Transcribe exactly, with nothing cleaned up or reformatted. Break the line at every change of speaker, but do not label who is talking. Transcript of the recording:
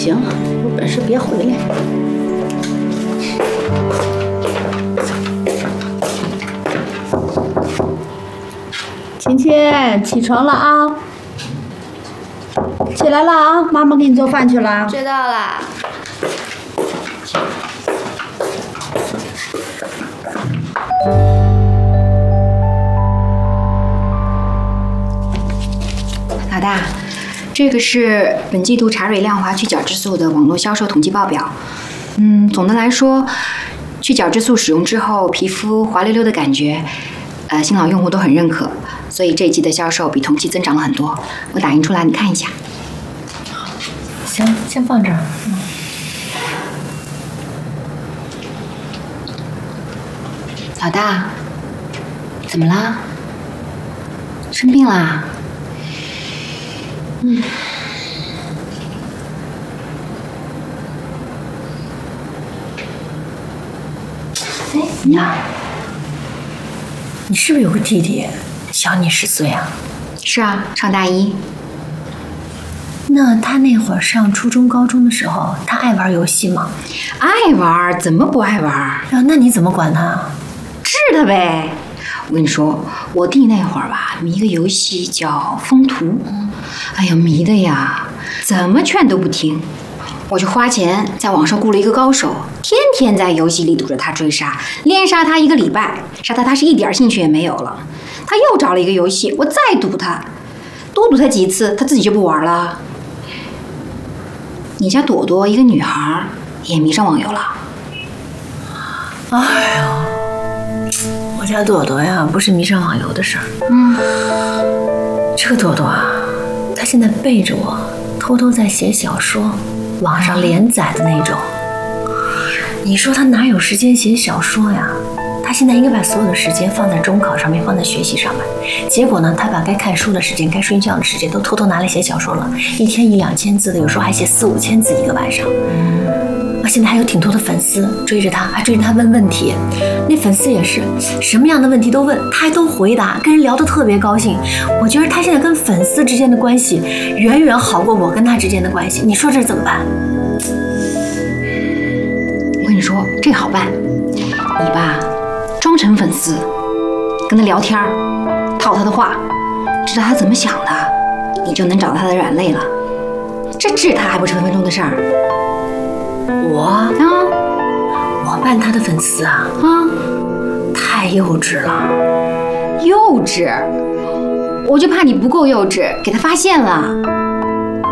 行，有本事别回来。琴琴，起床了啊！起来了啊！妈妈给你做饭去了。
知道啦。
老大，这个是本季度茶蕊亮华去角质素的网络销售统计报表。嗯，总的来说，去角质素使用之后，皮肤滑溜溜的感觉，呃，新老用户都很认可，所以这一季的销售比同期增长了很多。我打印出来，你看一下。
行，先放这儿。嗯。
老大，怎么啦？生病啦？嗯。
哎，你呀，你是不是有个弟弟，小你十岁啊？
是啊，上大一。
那他那会儿上初中、高中的时候，他爱玩游戏吗？
爱玩，怎么不爱玩？
啊，那你怎么管他？
治他呗。我跟你说，我弟那会儿吧，迷个游戏叫风图，哎呀，迷的呀，怎么劝都不听。我就花钱在网上雇了一个高手，天天在游戏里堵着他追杀，连杀他一个礼拜，杀他他是一点兴趣也没有了。他又找了一个游戏，我再堵他，多堵他几次，他自己就不玩了。你家朵朵一个女孩也迷上网游了？
哎呦，我家朵朵呀，不是迷上网游的事儿。
嗯，
这个朵朵啊，她现在背着我，偷偷在写小说，网上连载的那种。你说她哪有时间写小说呀？她现在应该把所有的时间放在中考上面，放在学习上面。结果呢，她把该看书的时间、该睡觉的时间都偷偷拿来写小说了，一天一两千字的，有时候还写四五千字一个晚上。啊，现在还有挺多的粉丝追着她，还追着她问问题。那粉丝也是什么样的问题都问，她还都回答，跟人聊得特别高兴。我觉得她现在跟粉丝之间的关系远远好过我跟她之间的关系。你说这怎么办？
我跟你说，这好办，你吧。装成粉丝，跟他聊天，套他的话，知道他怎么想的，你就能找到他的软肋了。这治他还不是分分钟的事儿？
我啊，我扮他的粉丝啊，
啊，
太幼稚了。
幼稚？我就怕你不够幼稚，给他发现了。